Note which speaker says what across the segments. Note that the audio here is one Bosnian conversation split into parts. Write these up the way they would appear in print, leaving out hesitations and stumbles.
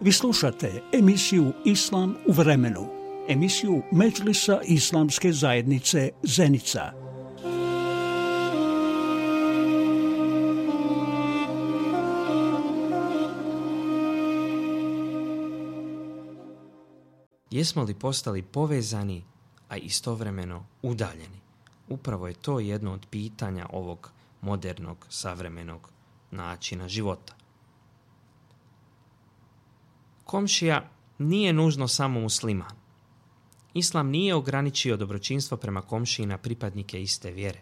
Speaker 1: Vi slušate emisiju Islam u vremenu, emisiju Medžlisa Islamske zajednice Zenica.
Speaker 2: Jesmo li postali povezani, a istovremeno udaljeni? Upravo je to jedno od pitanja ovog modernog, savremenog načina života. Komšija nije nužno samo musliman. Islam nije ograničio dobročinstvo prema komšiji na pripadnike iste vjere.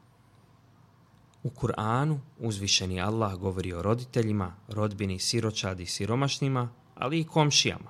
Speaker 2: U Kur'anu uzvišeni Allah govori o roditeljima, rodbini, siročadi, siromašnima, ali i komšijama.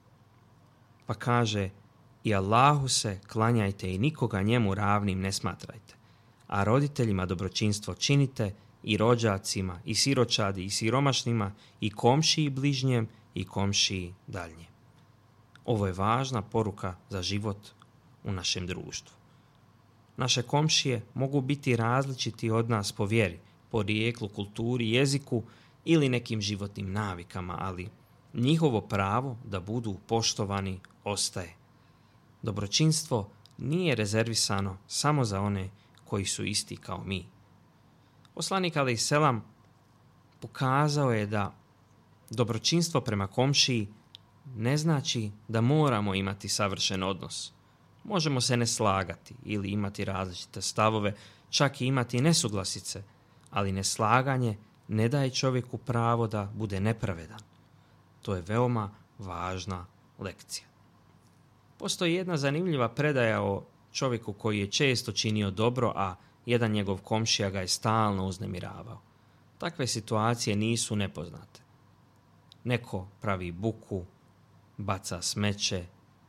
Speaker 2: Pa kaže: i Allahu se klanjajte i nikoga njemu ravnim ne smatrajte, a roditeljima dobročinstvo činite, i rođacima, i siročadi, i siromašnima, i komšiji bližnjem, i komšiji daljnjem. Ovo je važna poruka za život u našem društvu. Naše komšije mogu biti različiti od nas po vjeri, porijeklu, kulturi, jeziku ili nekim životnim navikama, ali njihovo pravo da budu poštovani ostaje. Dobročinstvo nije rezervisano samo za one koji su isti kao mi. Poslanik alejhi selam pokazao je da dobročinstvo prema komšiji ne znači da moramo imati savršen odnos. Možemo se ne slagati ili imati različite stavove, čak i imati nesuglasice, ali neslaganje ne daje čovjeku pravo da bude nepravedan. To je veoma važna lekcija. Postoji jedna zanimljiva predaja o čovjeku koji je često činio dobro, a jedan njegov komšija ga je stalno uznemiravao. Takve situacije nisu nepoznate. Neko pravi buku, baca smeće,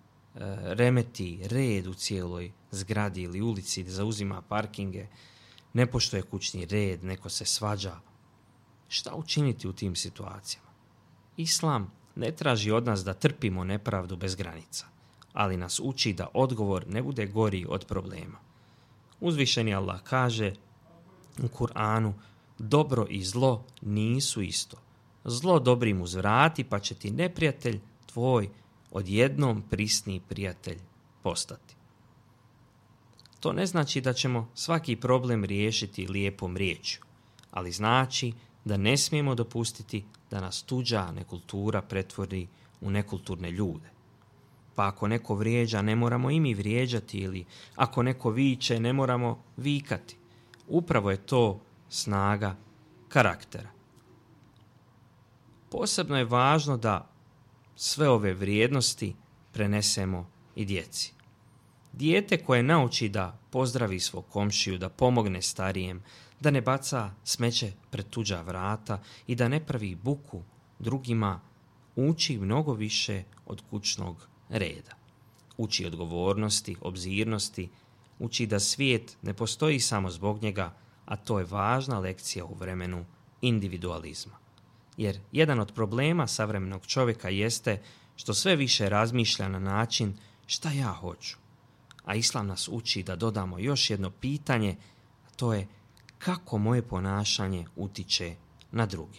Speaker 2: remeti red u cijeloj zgradi ili ulici, zauzima parkinge, ne poštuje kućni red, neko se svađa. Šta učiniti u tim situacijama? Islam ne traži od nas da trpimo nepravdu bez granica, ali nas uči da odgovor ne bude gori od problema. Uzvišeni Allah kaže u Kur'anu: dobro i zlo nisu isto. Zlo dobrim uzvrati, pa će ti neprijatelj tvoj odjednom prisni prijatelj postati. To ne znači da ćemo svaki problem riješiti lijepom riječju, ali znači da ne smijemo dopustiti da nas tuđa nekultura pretvori u nekulturne ljude. Pa ako neko vrijeđa, ne moramo i mi vrijeđati, ili ako neko viče, ne moramo vikati. Upravo je to snaga karaktera. Posebno je važno da sve ove vrijednosti prenesemo i djeci. Dijete koje nauči da pozdravi svog komšiju, da pomogne starijem, da ne baca smeće pred tuđa vrata i da ne pravi buku drugima, uči mnogo više od kućnog reda. Uči odgovornosti, obzirnosti, uči da svijet ne postoji samo zbog njega, a to je važna lekcija u vremenu individualizma. Jer jedan od problema savremenog čovjeka jeste što sve više razmišlja na način šta ja hoću. A Islam nas uči da dodamo još jedno pitanje, a to je kako moje ponašanje utiče na druge.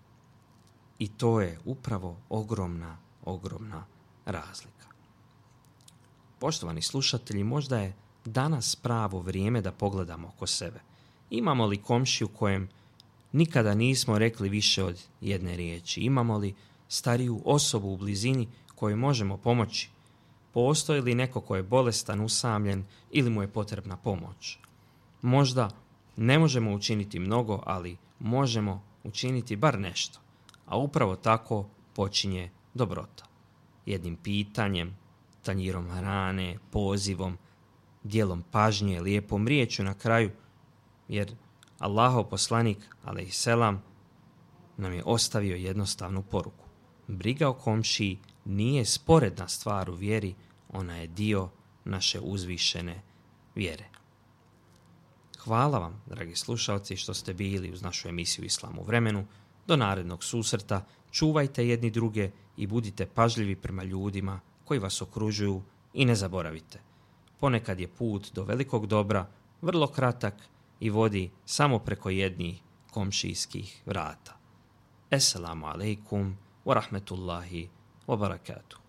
Speaker 2: I to je upravo ogromna razlika. Poštovani slušatelji, možda je danas pravo vrijeme da pogledamo oko sebe. Imamo li komšiju kojem nikada nismo rekli više od jedne riječi? Imamo li stariju osobu u blizini kojoj možemo pomoći? Postoji li neko ko je bolestan, usamljen ili mu je potrebna pomoć? Možda ne možemo učiniti mnogo, ali možemo učiniti bar nešto. A upravo tako počinje dobrota. Jednim pitanjem, tanjirom hrane, pozivom, dijelom pažnje, lijepom riječju na kraju, jer Allahov poslanik alejhi selam nam je ostavio jednostavnu poruku. Briga o komšiji nije sporedna stvar u vjeri, ona je dio naše uzvišene vjere. Hvala vam, dragi slušalci, što ste bili uz našu emisiju Islam u vremenu. Do narednog susreta, čuvajte jedni druge i budite pažljivi prema ljudima koji vas okružuju i ne zaboravite. Ponekad je put do velikog dobra vrlo kratak i vodi samo preko jednih komšijskih vrata. Esselamu alaikum wa rahmetullahi wa barakatuh.